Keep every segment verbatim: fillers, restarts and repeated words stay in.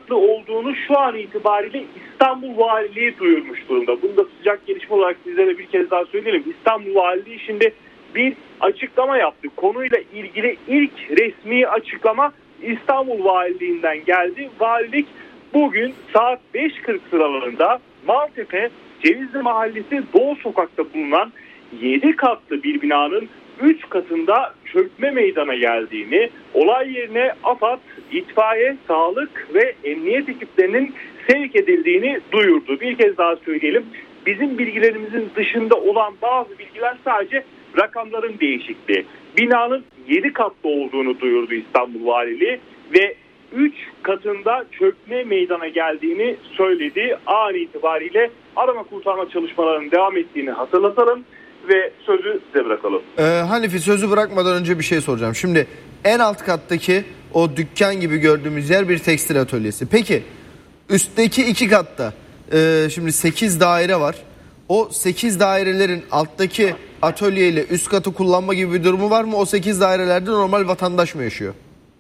katlı olduğunu şu an itibariyle İstanbul Valiliği duyurmuş durumda. Bunu da sıcak gelişme olarak sizlere bir kez daha söyleyelim. İstanbul Valiliği şimdi bir açıklama yaptı. Konuyla ilgili ilk resmi açıklama İstanbul Valiliğinden geldi. Valilik bugün saat beş kırk sıralarında Maltepe Cevizli Mahallesi Doğu Sokak'ta bulunan yedi katlı bir binanın üç katında çökme meydana geldiğini, olay yerine AFAD, itfaiye, sağlık ve emniyet ekiplerinin sevk edildiğini duyurdu. Bir kez daha söyleyelim. Bizim bilgilerimizin dışında olan bazı bilgiler sadece rakamların değişikliği. Binanın yedi katlı olduğunu duyurdu İstanbul Valiliği ve üç katında çökme meydana geldiğini söyledi. An itibariyle arama kurtarma çalışmalarının devam ettiğini hatırlatalım ve sözü size bırakalım. Ee, Hanifi, sözü bırakmadan önce bir şey soracağım. Şimdi en alt kattaki o dükkan gibi gördüğümüz yer bir tekstil atölyesi. Peki üstteki iki katta e, şimdi sekiz daire var. O sekiz dairelerin alttaki atölye ile üst katı kullanma gibi bir durumu var mı? O sekiz dairelerde normal vatandaş mı yaşıyor?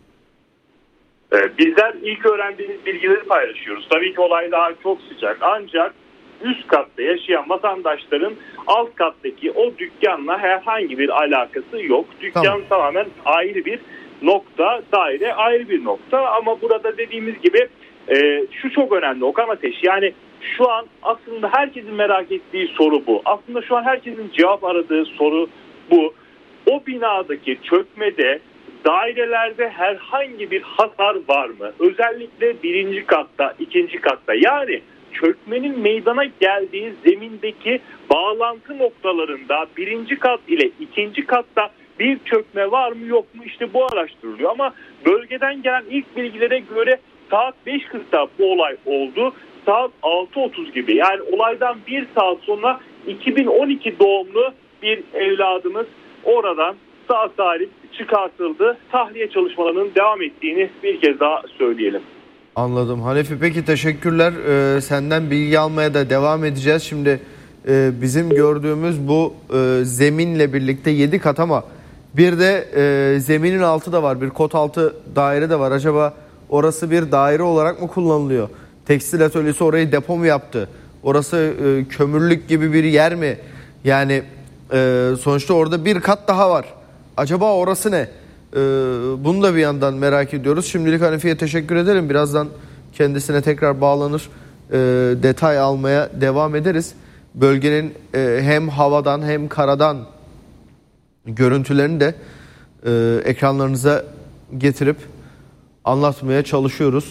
Ee, bizler ilk öğrendiğimiz bilgileri paylaşıyoruz. Tabii ki olay daha çok sıcak. Ancak üst katta yaşayan vatandaşların alt kattaki o dükkanla herhangi bir alakası yok. Dükkan tamam. Tamamen ayrı bir nokta, daire ayrı bir nokta. Ama burada dediğimiz gibi e, şu çok önemli Okan Ateş. Yani şu an aslında herkesin merak ettiği soru bu. Aslında şu an herkesin cevap aradığı soru bu. O binadaki çökmede dairelerde herhangi bir hasar var mı? Özellikle birinci katta, ikinci katta. Yani çökmenin meydana geldiği zemindeki bağlantı noktalarında birinci kat ile ikinci katta bir çökme var mı yok mu, işte bu araştırılıyor. Ama bölgeden gelen ilk bilgilere göre saat beş kırkta bu olay oldu. Saat altı otuz gibi, yani olaydan bir saat sonra iki bin on iki doğumlu bir evladımız oradan sağ salim çıkartıldı. Tahliye çalışmalarının devam ettiğini bir kez daha söyleyelim. Anladım. Hanefi, peki teşekkürler. Ee, senden bilgi almaya da devam edeceğiz. Şimdi e, bizim gördüğümüz bu e, zeminle birlikte yedi kat ama bir de e, zeminin altı da var. Bir kot altı daire de var. Acaba orası bir daire olarak mı kullanılıyor? Tekstil atölyesi orayı depo mu yaptı? Orası e, kömürlük gibi bir yer mi? Yani e, sonuçta orada bir kat daha var. Acaba orası ne? Ee, bunu da bir yandan merak ediyoruz. Şimdilik Hanefi'ye teşekkür ederim. Birazdan kendisine tekrar bağlanır, e, detay almaya devam ederiz. Bölgenin e, hem havadan hem karadan görüntülerini de e, ekranlarınıza getirip anlatmaya çalışıyoruz.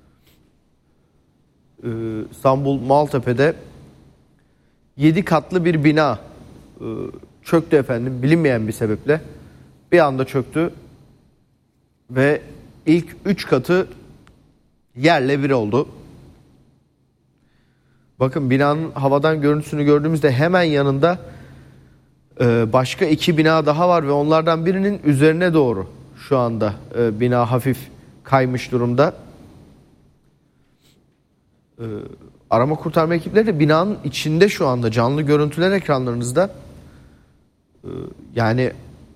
Ee, İstanbul Maltepe'de yedi katlı bir bina e, çöktü efendim, bilinmeyen bir sebeple. Bir anda çöktü ve ilk üç katı yerle bir oldu. Bakın, binanın havadan görüntüsünü gördüğümüzde hemen yanında e, başka iki bina daha var ve onlardan birinin üzerine doğru şu anda e, bina hafif kaymış durumda. E, arama kurtarma ekipleri de binanın içinde şu anda, canlı görüntüler ekranlarınızda. E, yani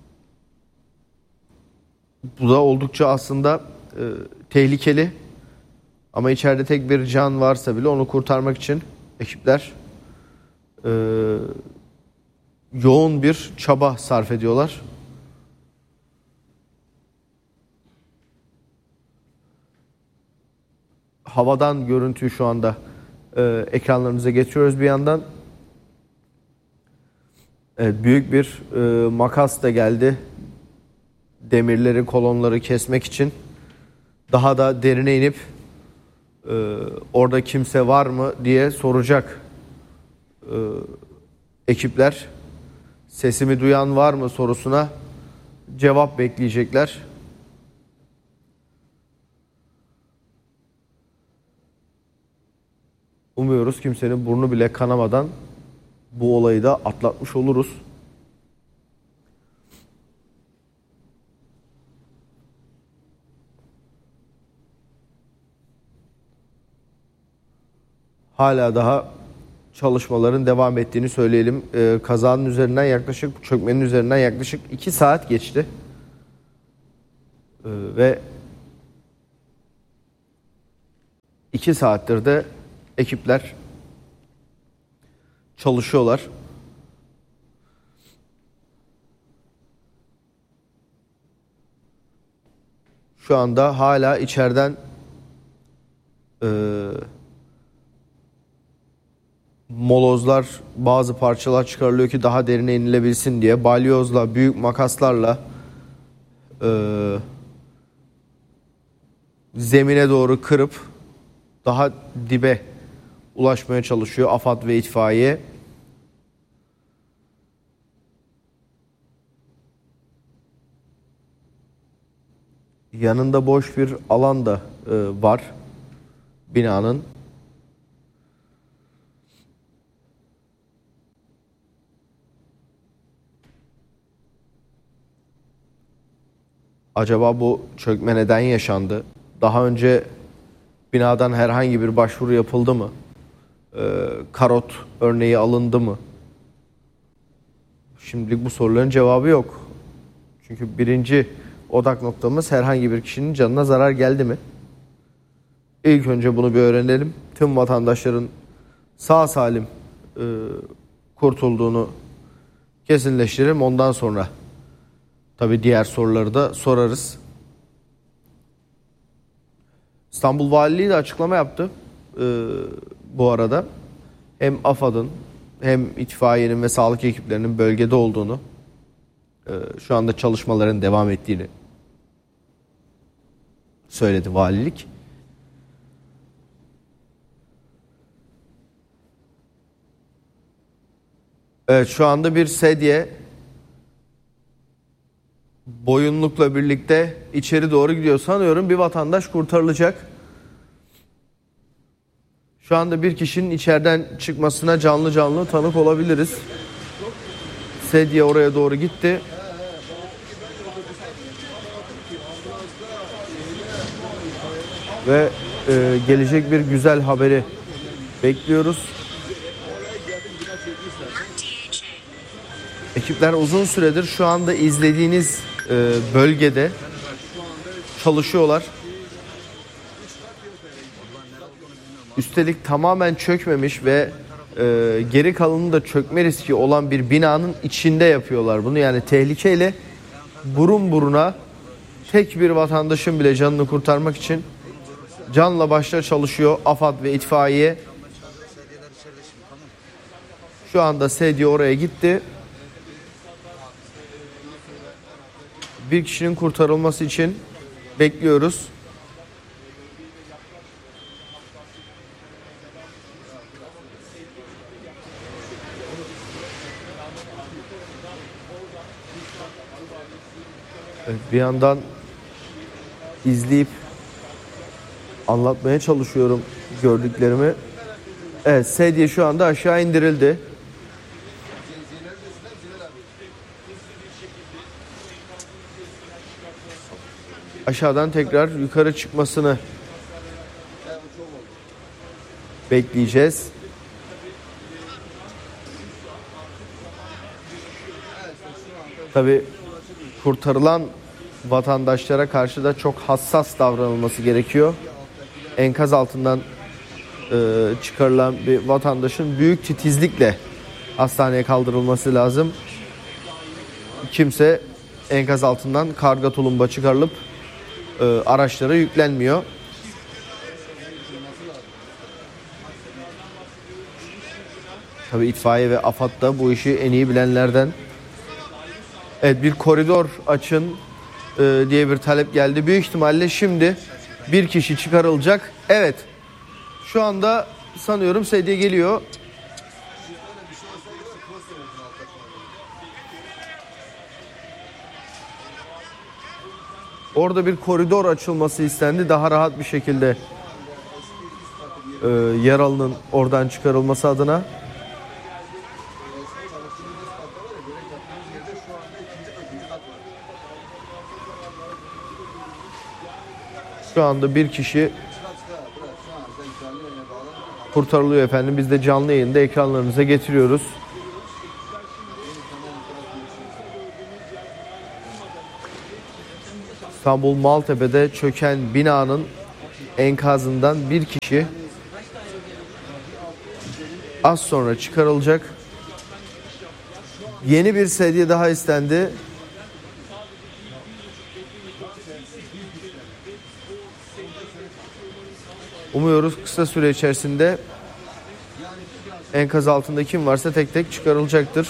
bu da oldukça aslında e, tehlikeli. Ama içeride tek bir can varsa bile onu kurtarmak için ekipler e, yoğun bir çaba sarf ediyorlar. Havadan görüntüyü şu anda e, ekranlarımıza getiriyoruz bir yandan. Evet, büyük bir e, makas da geldi. Demirleri, kolonları kesmek için. Daha da derine inip e, orada kimse var mı diye soracak e, ekipler. Sesimi duyan var mı sorusuna cevap bekleyecekler. Umuyoruz kimsenin burnu bile kanamadan bu olayı da atlatmış oluruz. Hala daha çalışmaların devam ettiğini söyleyelim. Ee, kazanın üzerinden yaklaşık, çökmenin üzerinden yaklaşık iki saat geçti. Ee, ve iki saattir de ekipler çalışıyorlar. Şu anda hala içeriden e, molozlar, bazı parçalar çıkarılıyor ki daha derine inilebilsin diye. Balyozla, büyük makaslarla e, zemine doğru kırıp daha dibe ulaşmaya çalışıyor AFAD ve itfaiye. Yanında boş bir alan da e, var binanın. Acaba bu çökme neden yaşandı? Daha önce binadan herhangi bir başvuru yapıldı mı? Ee, karot örneği alındı mı? Şimdilik bu soruların cevabı yok. Çünkü birinci odak noktamız herhangi bir kişinin canına zarar geldi mi? İlk önce bunu bir öğrenelim. Tüm vatandaşların sağ salim e, kurtulduğunu kesinleştirelim. Ondan sonra tabii diğer soruları da sorarız. İstanbul Valiliği de açıklama yaptı e, bu arada. Hem AFAD'ın hem itfaiyenin ve sağlık ekiplerinin bölgede olduğunu, e, şu anda çalışmaların devam ettiğini söyledi valilik. Evet, şu anda bir sedye boyunlukla birlikte içeri doğru gidiyor. Sanıyorum bir vatandaş kurtarılacak. Şu anda bir kişinin içeriden çıkmasına canlı canlı tanık olabiliriz. Sedye oraya doğru gitti. Ve e, gelecek bir güzel haberi bekliyoruz. Ekipler uzun süredir şu anda izlediğiniz e, bölgede çalışıyorlar. Üstelik tamamen çökmemiş ve e, geri kalanı da çökme riski olan bir binanın içinde yapıyorlar bunu. Yani tehlikeyle burun buruna, tek bir vatandaşın bile canını kurtarmak için canla başla çalışıyor AFAD ve itfaiye. Şu anda sedye oraya gitti. Bir kişinin kurtarılması için bekliyoruz. Evet, bir yandan izleyip anlatmaya çalışıyorum gördüklerimi. Evet, sedye şu anda aşağı indirildi. Aşağıdan tekrar yukarı çıkmasını bekleyeceğiz. Tabii kurtarılan vatandaşlara karşı da çok hassas davranılması gerekiyor. Enkaz altından e, çıkarılan bir vatandaşın büyük titizlikle hastaneye kaldırılması lazım. Kimse enkaz altından karga tulumba çıkarılıp e, araçlara yüklenmiyor. Tabii itfaiye ve AFAD da bu işi en iyi bilenlerden. Evet, bir koridor açın e, diye bir talep geldi. Büyük ihtimalle şimdi bir kişi çıkarılacak. Evet, şu anda sanıyorum sedye geliyor. Orada bir koridor açılması istendi. Daha rahat bir şekilde e, yaralının oradan çıkarılması adına. Şu anda bir kişi kurtarılıyor efendim. Biz de canlı yayında ekranlarınıza getiriyoruz. İstanbul Maltepe'de çöken binanın enkazından bir kişi az sonra çıkarılacak. Yeni bir sedye daha istendi. Umuyoruz kısa süre içerisinde enkaz altında kim varsa tek tek çıkarılacaktır.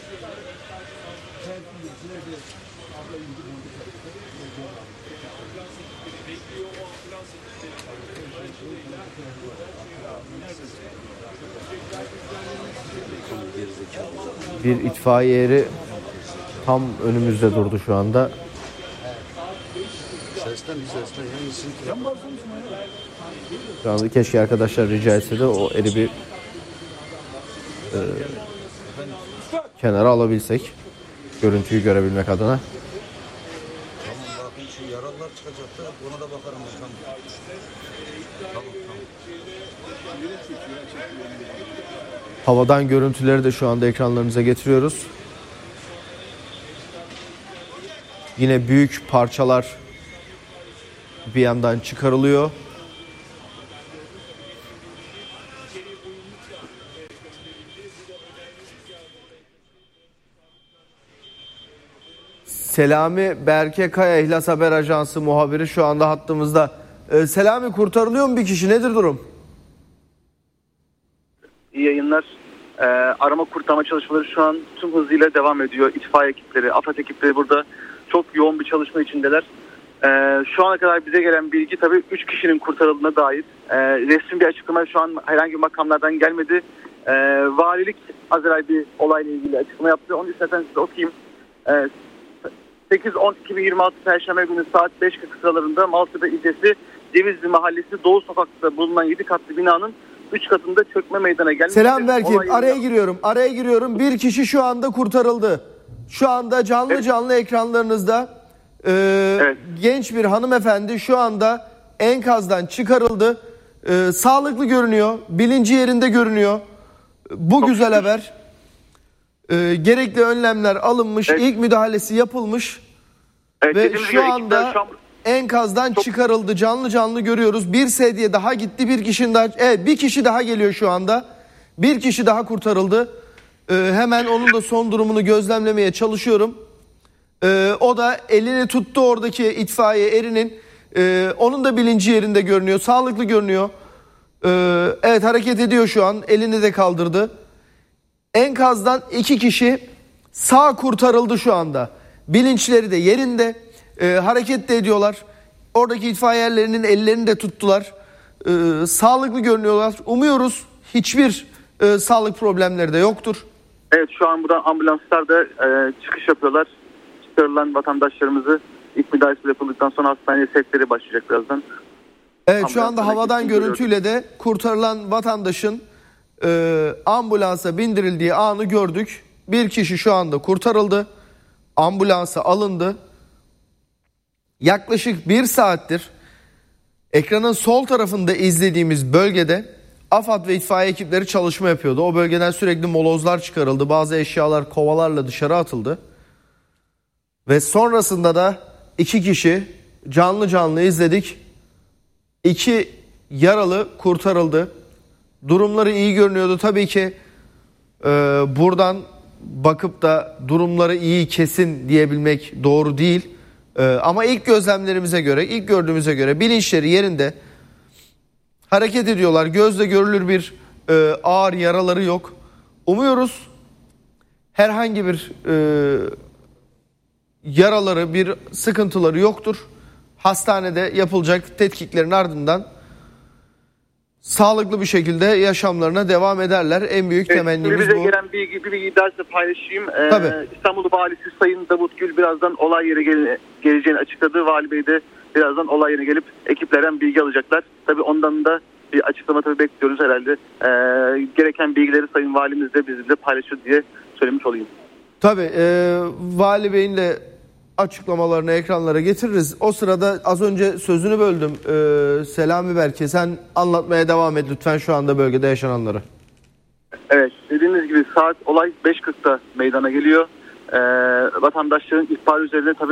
Bir itfaiye eri tam önümüzde durdu şu anda. Şu anda keşke arkadaşlar rica etse de o eri bir e, kenara alabilsek. Görüntüyü görebilmek adına. Tamam, bakın şu yaralılar çıkacak da ona da bakarım. Tamam. Tamam, tamam. Havadan görüntüleri de şu anda ekranlarınıza getiriyoruz. Yine büyük parçalar bir yandan çıkarılıyor. Selami Berke Kaya, İhlas Haber Ajansı muhabiri şu anda hattımızda. Ee, Selami, kurtarılıyor mu bir kişi? Nedir durum? İyi yayınlar. Ee, arama kurtarma çalışmaları şu an tüm hızıyla devam ediyor. İtfaiye ekipleri, AFAD ekipleri burada çok yoğun bir çalışma içindeler. Ee, şu ana kadar bize gelen bilgi tabii üç kişinin kurtarıldığına dair. Ee, resmi bir açıklama şu an herhangi bir makamlardan gelmedi. Ee, valilik az evvel bir olayla ilgili açıklama yaptı. Onu istersen size okuyayım. Ee, sekiz on iki bin yirmi altı Perşembe günü saat beş kırk sıralarında Maltepe ilçesi Cevizli Mahallesi Doğu Sokak'ta bulunan yedi katlı binanın üç katında çökme meydana gelmiş. Selam Berke, araya giriyorum. Araya giriyorum. Bir kişi şu anda kurtarıldı. Şu anda canlı evet. canlı ekranlarınızda e, evet. genç bir hanımefendi şu anda enkazdan çıkarıldı. E, sağlıklı görünüyor. Bilinci yerinde görünüyor. Bu Çok güzel şükür. haber. E, gerekli önlemler alınmış. Evet. İlk müdahalesi yapılmış. Evet, ve şu anda şu an... enkazdan Çok... çıkarıldı. Canlı canlı görüyoruz. Bir sedye daha gitti. Bir kişinin daha, evet, bir kişi daha geliyor şu anda. Bir kişi daha kurtarıldı. Ee, hemen onun da son durumunu gözlemlemeye çalışıyorum. Ee, o da elini tuttu oradaki itfaiye erinin. Ee, onun da bilinci yerinde görünüyor. Sağlıklı görünüyor. Ee, evet, hareket ediyor şu an. Elini de kaldırdı. Enkazdan iki kişi sağ kurtarıldı şu anda. Bilinçleri de yerinde. Ee, hareket de ediyorlar. Oradaki itfaiyelerinin ellerini de tuttular. Ee, sağlıklı görünüyorlar. Umuyoruz hiçbir e, sağlık problemleri de yoktur. Evet, şu an buradan ambulanslar da e, çıkış yapıyorlar. Çıkarılan vatandaşlarımızı ilk müdahalesi yapıldıktan sonra hastaneye sevkleri başlayacak birazdan. Evet, şu anda havadan görüntüyle de kurtarılan vatandaşın e, ambulansa bindirildiği anı gördük. Bir kişi şu anda kurtarıldı. Ambulansa alındı. Yaklaşık bir saattir ekranın sol tarafında izlediğimiz bölgede AFAD ve itfaiye ekipleri çalışma yapıyordu. O bölgeden sürekli molozlar çıkarıldı. Bazı eşyalar kovalarla dışarı atıldı. Ve sonrasında da iki kişi canlı canlı izledik. İki yaralı kurtarıldı. Durumları iyi görünüyordu. Tabii ki e, buradan bakıp da durumları iyi kesin diyebilmek doğru değil. E, ama ilk gözlemlerimize göre, ilk gördüğümüze göre bilinçleri yerinde. Hareket ediyorlar. Gözle görülür bir e, ağır yaraları yok. Umuyoruz herhangi bir e, yaraları, bir sıkıntıları yoktur. Hastanede yapılacak tetkiklerin ardından sağlıklı bir şekilde yaşamlarına devam ederler. En büyük evet, temennimiz bize bu. Bize gelen bilgi, bir bilgi daha size paylaşayım. Ee, İstanbul Valisi Sayın Davut Gül birazdan olay yere gel- geleceğini açıkladı. Vali Bey de birazdan olay yerine gelip ekiplerden bilgi alacaklar. Tabii ondan da bir açıklama tabii bekliyoruz herhalde. Ee, gereken bilgileri Sayın Valimiz de bizimle paylaşır diye söylemiş olayım. Tabii e, Vali Bey'in de açıklamalarını ekranlara getiririz. O sırada az önce sözünü böldüm. Ee, Selami Berke, sen anlatmaya devam et lütfen şu anda bölgede yaşananları. Evet, dediğiniz gibi saat olay beş kırkta meydana geliyor. Ee, vatandaşların ihbarı üzerine tabii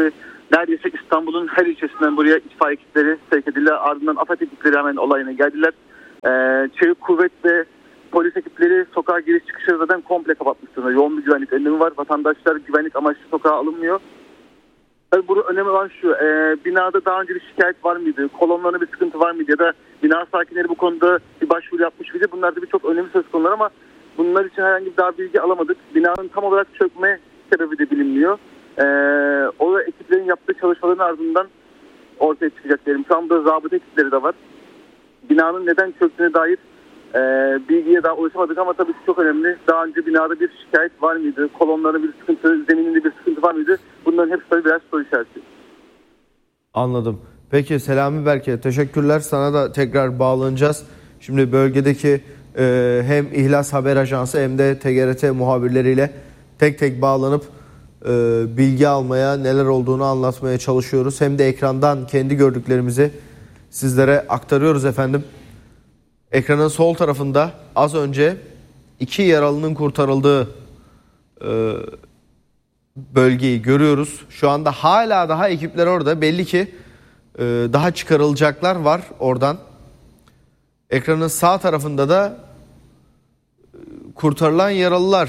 Neredeyse İstanbul'un her ilçesinden buraya itfaiye ekipleri sevk edildi. Ardından AFAD ekipleri hemen olayına geldiler. Ee, Çevik kuvvet ve polis ekipleri sokağa giriş çıkışları zaten komple kapatmış durumda. Yoğun bir güvenlik önlemi var. Vatandaşlar güvenlik amaçlı sokağa alınmıyor. Tabii burada önemli olan şu, e, binada daha önce bir şikayet var mıydı? Kolonlarında bir sıkıntı var mıydı? Ya da bina sakinleri bu konuda bir başvuru yapmış mıydı? Bunlar da birçok önemli söz konular ama bunlar için herhangi bir daha bilgi alamadık. Binanın tam olarak çökme sebebi de bilinmiyor. E, o ekiplerin yaptığı çalışmaların ardından ortaya çıkacak diyelim. Şu anda zabıta ekipleri de var. Binanın neden çöktüğüne dair e, bilgiye daha ulaşamadık ama tabii ki çok önemli. Daha önce binada bir şikayet var mıydı? Kolonlarında bir sıkıntı, zemininde bir sıkıntı var mıydı? Bunların hepsi tabii biraz soru işareti. Anladım. Peki Selami Berke, teşekkürler. Sana da tekrar bağlanacağız. Şimdi bölgedeki e, hem İhlas Haber Ajansı hem de T G R T muhabirleriyle tek tek bağlanıp e, bilgi almaya, neler olduğunu anlatmaya çalışıyoruz. Hem de ekrandan kendi gördüklerimizi sizlere aktarıyoruz efendim. Ekranın sol tarafında az önce iki yaralının kurtarıldığı e, bölgeyi görüyoruz. Şu anda hala daha ekipler orada. Belli ki e, daha çıkarılacaklar var oradan. Ekranın sağ tarafında da e, kurtarılan yaralılar.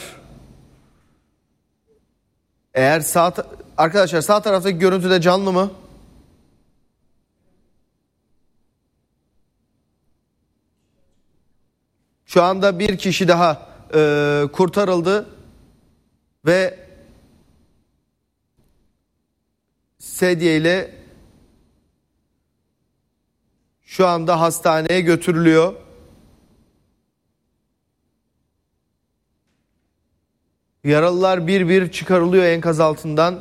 Eğer sağ arkadaşlar sağ taraftaki görüntüde canlı mı? Şu anda bir kişi daha e, kurtarıldı ve sedye ile şu anda hastaneye götürülüyor. Yaralılar bir bir çıkarılıyor enkaz altından.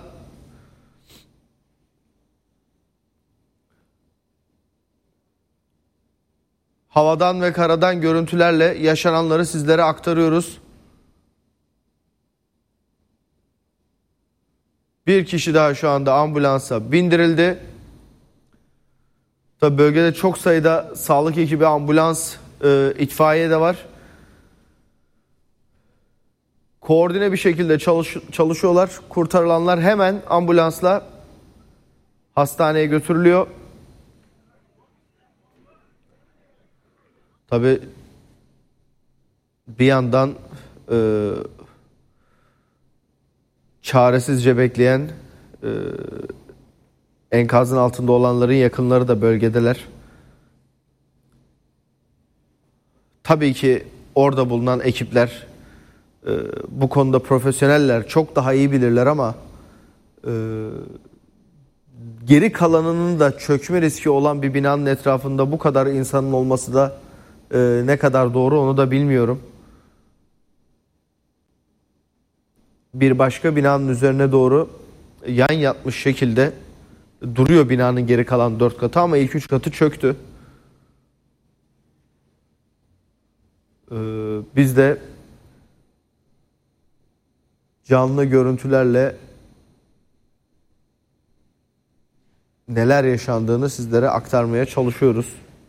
Havadan ve karadan görüntülerle yaşananları sizlere aktarıyoruz. Bir kişi daha şu anda ambulansa bindirildi. Tabii bölgede çok sayıda sağlık ekibi, ambulans, e, itfaiye de var. Koordine bir şekilde çalış, çalışıyorlar. Kurtarılanlar hemen ambulansla hastaneye götürülüyor. Tabii bir yandan e, çaresizce bekleyen e, enkazın altında olanların yakınları da bölgedeler. Tabii ki orada bulunan ekipler e, bu konuda profesyoneller, çok daha iyi bilirler ama e, geri kalanının da çökme riski olan bir binanın etrafında bu kadar insanın olması da e, ne kadar doğru onu da bilmiyorum. Bir başka binanın üzerine doğru yan yatmış şekilde duruyor binanın geri kalan dört katı ama ilk üç katı çöktü. Ee, biz de canlı görüntülerle neler yaşandığını sizlere aktarmaya çalışıyoruz.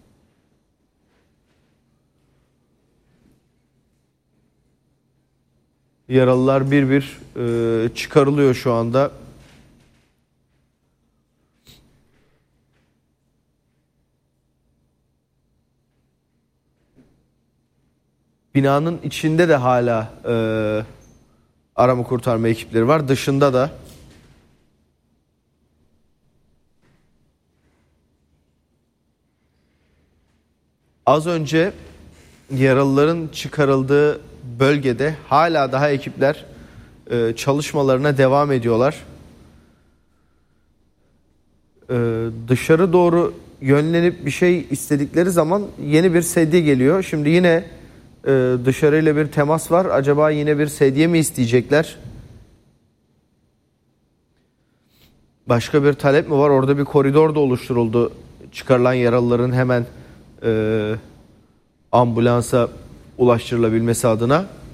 Yaralılar bir bir e, çıkarılıyor şu anda. Binanın içinde de hala e, arama kurtarma ekipleri var. Dışında da. Az önce yaralıların çıkarıldığı bölgede hala daha ekipler e, çalışmalarına devam ediyorlar. E, dışarı doğru yönlenip bir şey istedikleri zaman yeni bir sedye geliyor. Şimdi yine e, dışarıyla bir temas var. Acaba yine bir sedye mi isteyecekler? Başka bir talep mi var? Orada bir koridor da oluşturuldu. Çıkarılan yaralıların hemen e, ambulansa ulaştırılabilmesi adına.